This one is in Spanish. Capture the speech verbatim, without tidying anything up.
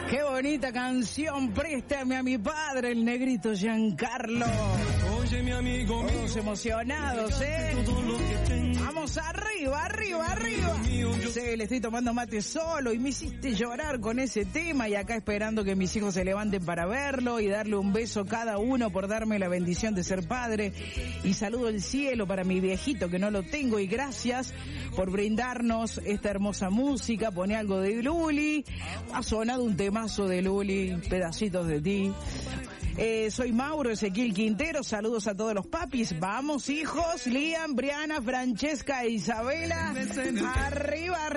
Qué bonita canción, préstame a mi padre, el negrito Giancarlo. Oye, mi amigo, todos emocionados, ¿eh? Vamos arriba, arriba, arriba. Sí, le estoy tomando mate solo y me hiciste llorar con ese tema y acá esperando que mis hijos se levanten para verlo y darle un beso cada uno por darme la bendición de ser padre. Y saludo el cielo para mi viejito que no lo tengo y gracias por brindarnos esta hermosa música. Pone algo de Luli. Ha sonado un temazo de Luli, pedacitos de ti. Eh, soy Mauro Ezequiel Quintero, saludos a todos los papis. Vamos hijos, Liam, Briana, Francesca e Isabela. Arriba, arriba.